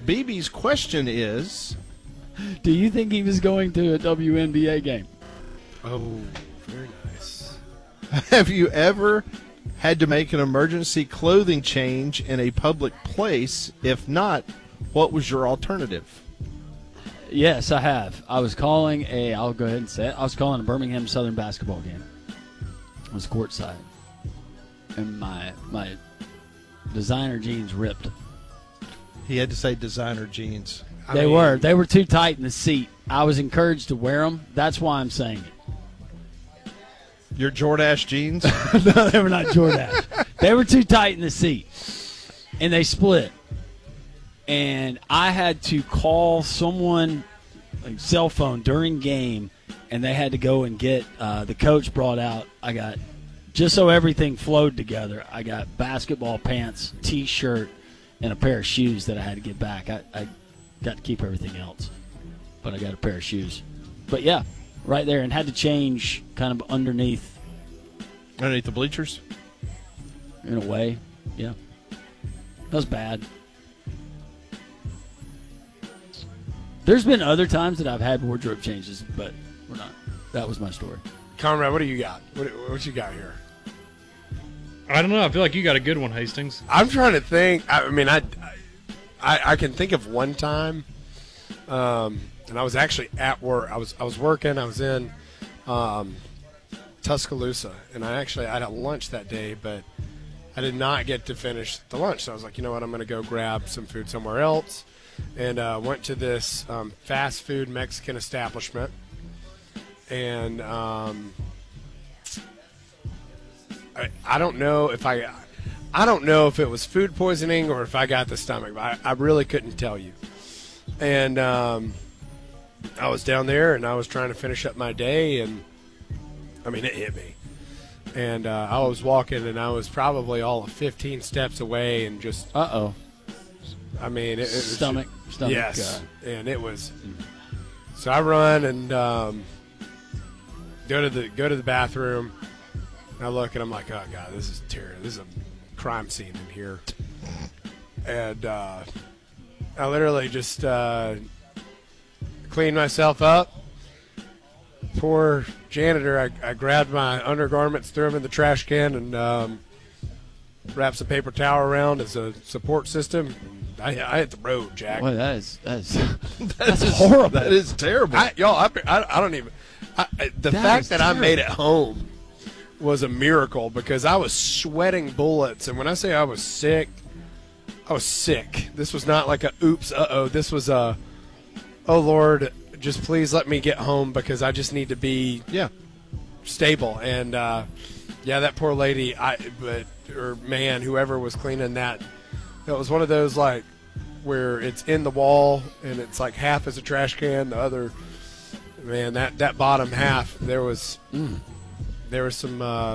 BB's question is, do you think he was going to a WNBA game? Oh, very nice. have you ever had to make an emergency clothing change in a public place? If not, what was your alternative? Yes, I have. I'll go ahead and say it. I was calling a Birmingham Southern basketball game. It was courtside. And my designer jeans ripped. He had to say designer jeans. They were too tight in the seat. I was encouraged to wear them. That's why I'm saying it. Your Jordache jeans? No, they were not Jordache. They were too tight in the seat, and they split. And I had to call someone, like cell phone, during game, and they had to go and get the coach brought out. I got, just so everything flowed together, I got basketball pants, T-shirt, and a pair of shoes that I had to get back. I got to keep everything else, but I got a pair of shoes. But yeah, right there, and had to change kind of underneath Underneath the bleachers? in a way. Yeah, that was bad. There's been other times that I've had wardrobe changes, but we're not. That was my story. Conrad, what do you got? What you got here? I don't know. I feel like you got a good one, Hastings. I'm trying to think. I mean, I can think of one time, and I was actually at work. I was working. I was in Tuscaloosa, and I had a lunch that day, but I did not get to finish the lunch. So I was like, you know what? I'm going to go grab some food somewhere else, and went to this fast food Mexican establishment, and I don't know if I don't know if it was food poisoning or if I got the stomach. I really couldn't tell you. And I was down there, and I was trying to finish up my day, and, I mean, it hit me. And I was walking, and I was probably all of 15 steps away, and just – Uh-oh. I mean, it was Stomach. yes, and it was – so I run and go to the bathroom. And I look, and I'm like, oh, God, this is terrible. This is a crime scene in here. And I literally just cleaned myself up. Poor janitor, I grabbed my undergarments, threw them in the trash can, and wrapped some paper towel around as a support system. I hit the road, Jack. Boy, that's horrible. That is terrible. I don't even – the fact that I made it home was a miracle because I was sweating bullets. And when I say I was sick, This was not like a oops, uh-oh. This was a, oh, Lord, just please let me get home because I just need to be stable. And, that poor lady, or man, whoever was cleaning that, it was one of those, like, where it's in the wall and it's like half is a trash can, the other, man, that bottom half, there was some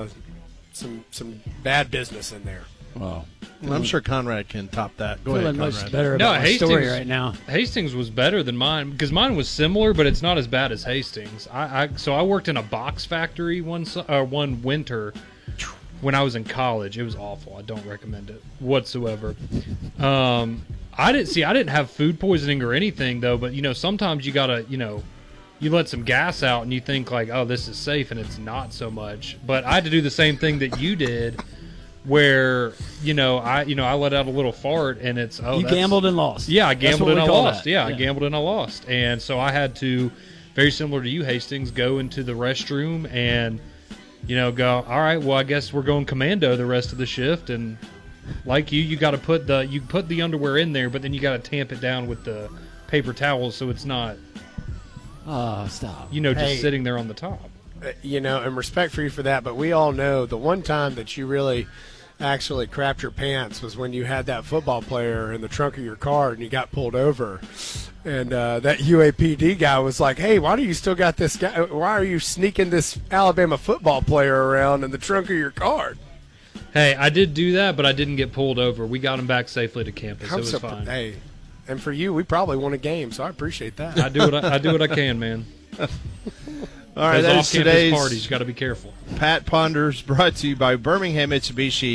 bad business in there. Wow. Well, I'm sure Conrad can top that. Go Feeling ahead, Conrad. much better about my story right now. Hastings was better than mine because mine was similar, but it's not as bad as Hastings. So I worked in a box factory one winter when I was in college. It was awful. I don't recommend it whatsoever. I didn't have food poisoning or anything though, but sometimes you gotta, you let some gas out and you think like, oh, this is safe, and it's not so much. But I had to do the same thing that you did, where I let out a little fart and it's you gambled and lost. Yeah, I gambled and I lost. That. I gambled and I lost, and so I had to, very similar to you, Hastings, go into the restroom and go, all right, well, I guess we're going commando the rest of the shift. And like you got to put the underwear in there, but then you got to tamp it down with the paper towels so it's not. Oh, stop. Just sitting there on the top. And respect for you for that, but we all know the one time that you really actually crapped your pants was when you had that football player in the trunk of your car and you got pulled over. And that UAPD guy was like, hey, why do you still got this guy? Why are you sneaking this Alabama football player around in the trunk of your car? Hey, I did do that, but I didn't get pulled over. We got him back safely to campus. It was fine. Hey, and for you, we probably won a game, so I appreciate that. I do what I can, man. All right, that is today's parties. You got to be careful. Pat Ponders, brought to you by Birmingham Mitsubishi.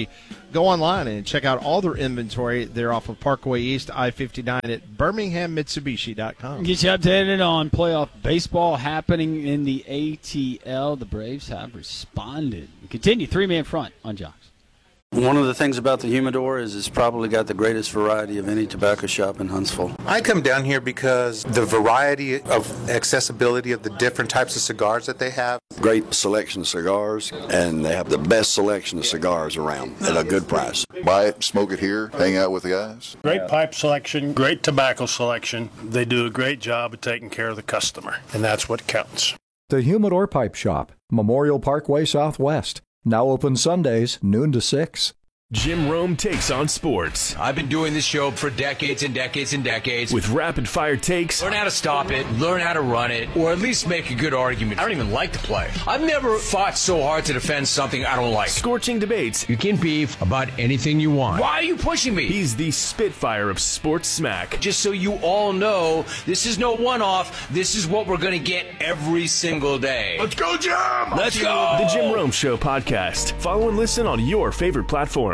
Go online and check out all their inventory. They're off of Parkway East, I-59 at BirminghamMitsubishi.com. Get you updated on playoff baseball happening in the ATL. The Braves have responded. Continue 3-man front on Jocks. One of the things about the Humidor is it's probably got the greatest variety of any tobacco shop in Huntsville. I come down here because the variety of accessibility of the different types of cigars that they have. Great selection of cigars, and they have the best selection of cigars around at a good price. Buy it, smoke it here, hang out with the guys. Great pipe selection, great tobacco selection. They do a great job of taking care of the customer, and that's what counts. The Humidor Pipe Shop, Memorial Parkway Southwest. Now open Sundays, noon to 6. Jim Rome takes on sports. I've been doing this show for decades and decades and decades. With rapid-fire takes. Learn how to stop it, learn how to run it, or at least make a good argument. I don't even like the play. I've never fought so hard to defend something I don't like. Scorching debates. You can beef about anything you want. Why are you pushing me? He's the Spitfire of sports smack. Just so you all know, this is no one-off. This is what we're going to get every single day. Let's go, Jim! Let's go! The Jim Rome Show podcast. Follow and listen on your favorite platform.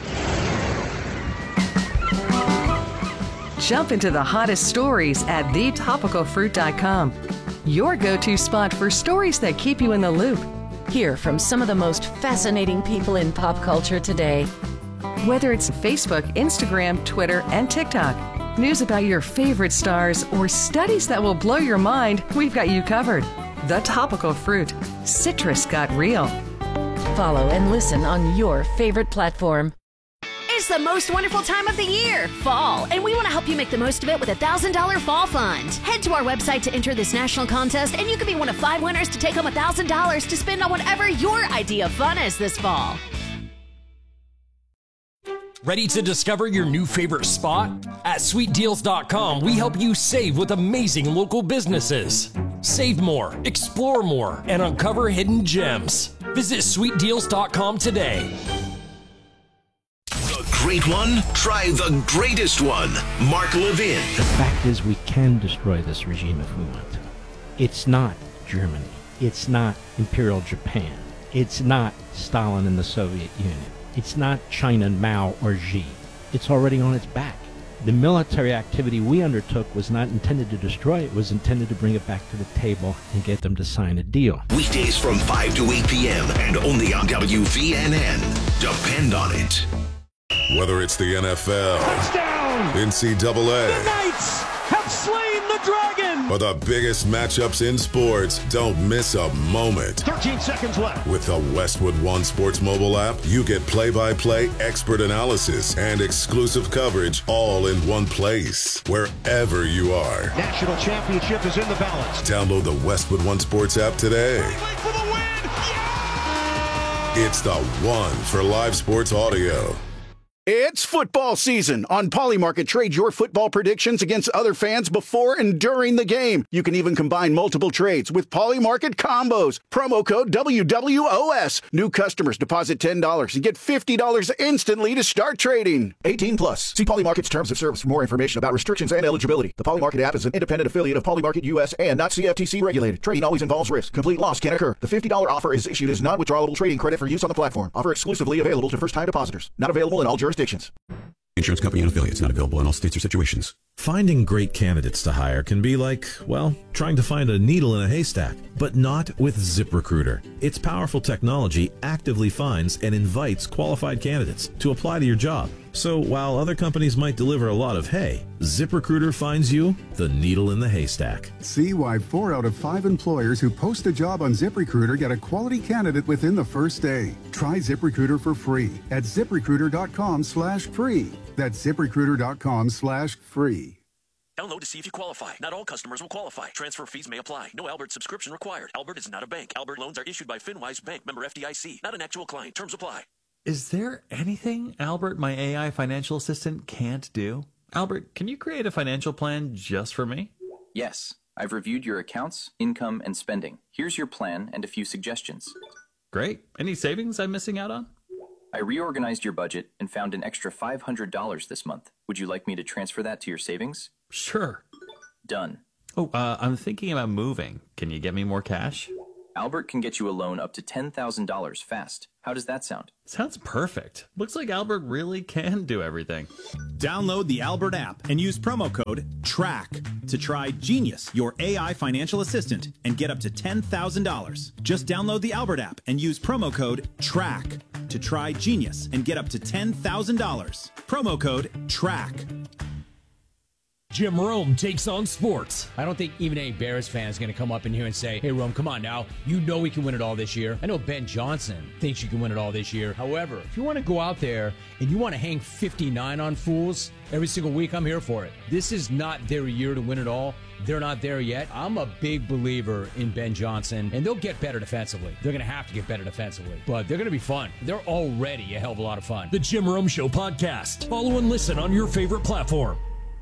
Jump into the hottest stories at thetopicalfruit.com. Your go-to spot for stories that keep you in the loop. Hear from some of the most fascinating people in pop culture today. Whether it's Facebook, Instagram, Twitter, and TikTok, news about your favorite stars, or studies that will blow your mind, we've got you covered. The Topical Fruit. Citrus got real. Follow and listen on your favorite platform. It's the most wonderful time of the year, fall, and we want to help you make the most of it with a $1,000 fall fund. Head to our website to enter this national contest, and you could be one of 5 winners to take home $1,000 to spend on whatever your idea of fun is this fall. Ready to discover your new favorite spot? At SweetDeals.com, we help you save with amazing local businesses. Save more, explore more, and uncover hidden gems. Visit SweetDeals.com today. Great one? Try the greatest one. Mark Levin. The fact is, we can destroy this regime if we want to. It's not Germany. It's not Imperial Japan. It's not Stalin and the Soviet Union. It's not China, Mao, or Xi. It's already on its back. The military activity we undertook was not intended to destroy it. It was intended to bring it back to the table and get them to sign a deal. Weekdays from 5 to 8 p.m. and only on WVNN. Depend on it. Whether it's the NFL, touchdown, NCAA, the Knights have slain the dragon, or the biggest matchups in sports, don't miss a moment. 13 seconds left. With the Westwood One Sports mobile app, you get play-by-play expert analysis and exclusive coverage all in one place, wherever you are. National championship is in the balance. Download the Westwood One Sports app today. For the win. Yeah! It's the one for live sports audio. It's football season. On Polymarket, trade your football predictions against other fans before and during the game. You can even combine multiple trades with Polymarket combos. Promo code WWOS. New customers deposit $10 and get $50 instantly to start trading. 18 plus. See Polymarket's terms of service for more information about restrictions and eligibility. The Polymarket app is an independent affiliate of Polymarket US and not CFTC regulated. Trading always involves risk. Complete loss can occur. The $50 offer is issued as non-withdrawable trading credit for use on the platform. Offer exclusively available to first-time depositors. Not available in all jurisdictions. Insurance company and affiliates not available in all states or situations. Finding great candidates to hire can be like, well, trying to find a needle in a haystack, but not with ZipRecruiter. Its powerful technology actively finds and invites qualified candidates to apply to your job. So while other companies might deliver a lot of hay, ZipRecruiter finds you the needle in the haystack. See why 4 out of 5 employers who post a job on ZipRecruiter get a quality candidate within the first day. Try ZipRecruiter for free at ZipRecruiter.com/free. That's ZipRecruiter.com/free. Download to see if you qualify. Not all customers will qualify. Transfer fees may apply. No Albert subscription required. Albert is not a bank. Albert loans are issued by FinWise Bank, member FDIC. Not an actual client. Terms apply. Is there anything Albert, my AI financial assistant, can't do? Albert, can you create a financial plan just for me? Yes. I've reviewed your accounts, income, and spending. Here's your plan and a few suggestions. Great. Any savings I'm missing out on? I reorganized your budget and found an extra $500 this month. Would you like me to transfer that to your savings? Sure. Done. Oh, I'm thinking about moving. Can you get me more cash? Albert can get you a loan up to $10,000 fast. How does that sound? Sounds perfect. Looks like Albert really can do everything. Download the Albert app and use promo code TRACK to try Genius, your AI financial assistant, and get up to $10,000. Just download the Albert app and use promo code TRACK to try Genius and get up to $10,000. Promo code TRACK. Jim Rome takes on sports. I don't think even a Bears fan is going to come up in here and say, hey, Rome, come on now. You know we can win it all this year. I know Ben Johnson thinks you can win it all this year. However, if you want to go out there and you want to hang 59 on fools every single week, I'm here for it. This is not their year to win it all. They're not there yet. I'm a big believer in Ben Johnson, and they'll get better defensively. They're going to have to get better defensively, but they're going to be fun. They're already a hell of a lot of fun. The Jim Rome Show podcast. Follow and listen on your favorite platform.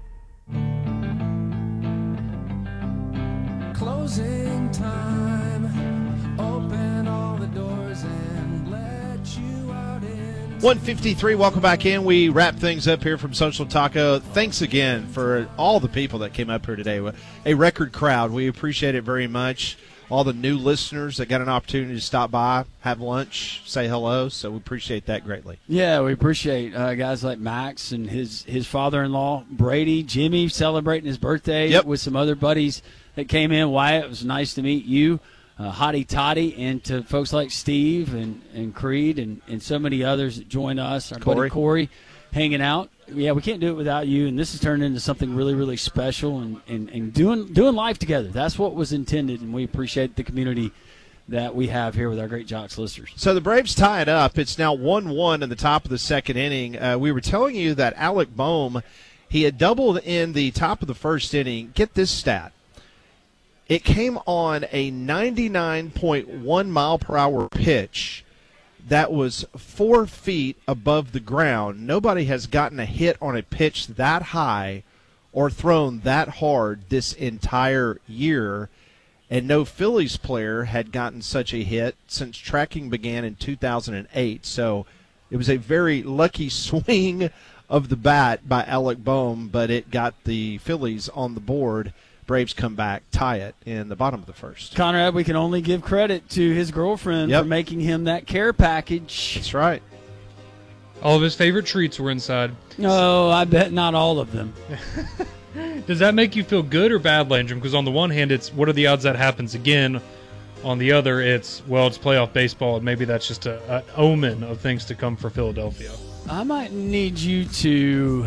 Closing time. Open all the doors and let you out in. 153, welcome back in. We wrap things up here from Social Taco. Thanks again for all the people that came up here today. A record crowd. We appreciate it very much. All the new listeners that got an opportunity to stop by, have lunch, say hello. So we appreciate that greatly. Yeah, we appreciate guys like Max and his father-in-law, Brady, Jimmy, celebrating his birthday with some other buddies that came in. Wyatt, it was nice to meet you. Hottie Toddy, and to folks like Steve and Creed and so many others that joined us. Our buddy Corey hanging out. Yeah, we can't do it without you, and this has turned into something really, really special and doing life together. That's what was intended, and we appreciate the community that we have here with our great Jocks listeners. So the Braves tie it up. It's now 1-1 in the top of the second inning. We were telling you that Alec Boehm, he had doubled in the top of the first inning. Get this stat. It came on a 99.1 mile per hour pitch that was 4 feet above the ground. Nobody has gotten a hit on a pitch that high or thrown that hard this entire year, and no Phillies player had gotten such a hit since tracking began in 2008. So it was a very lucky swing of the bat by Alec Boehm, but it got the Phillies on the board. Braves come back, tie it in the bottom of the first. Conrad, we can only give credit to his girlfriend for making him that care package. That's right. All of his favorite treats were inside. No, I bet not all of them. Does that make you feel good or bad, Landrum? Because on the one hand, it's what are the odds that happens again? On the other, it's playoff baseball, and maybe that's just an omen of things to come for Philadelphia. I might need you to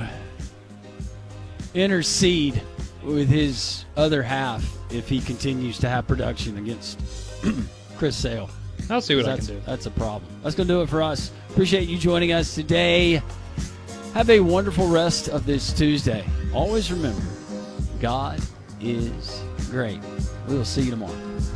intercede with his other half if he continues to have production against Chris Sale. I'll see what I can do. That's a problem. That's going to do it for us. Appreciate you joining us today. Have a wonderful rest of this Tuesday. Always remember, God is great. We will see you tomorrow.